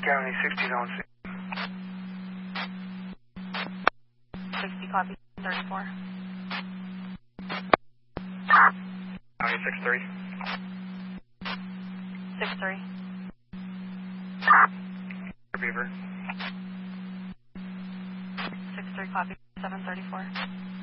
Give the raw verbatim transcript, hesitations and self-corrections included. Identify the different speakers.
Speaker 1: County sixty on six.
Speaker 2: sixty, copy, thirty-four.
Speaker 1: County six three.
Speaker 2: six three.
Speaker 1: Beaver.
Speaker 2: six three, copy, seven thirty-four.